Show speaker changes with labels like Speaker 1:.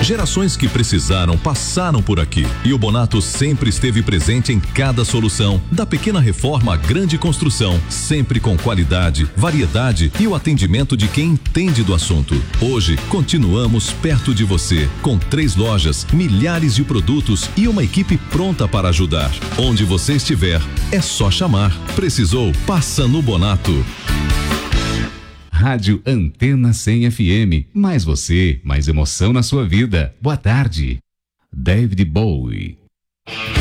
Speaker 1: Gerações que precisaram passaram por aqui e o Bonato sempre esteve presente em cada solução, da pequena reforma à grande construção, sempre com qualidade, variedade e o atendimento de quem entende do assunto. Hoje, continuamos perto de você, com 3 lojas, milhares de produtos e uma equipe pronta para ajudar. Onde você estiver, é só chamar. Precisou? Passa no Bonato.
Speaker 2: Rádio Antena 100 FM. Mais você, mais emoção na sua vida. Boa tarde. David Bowie.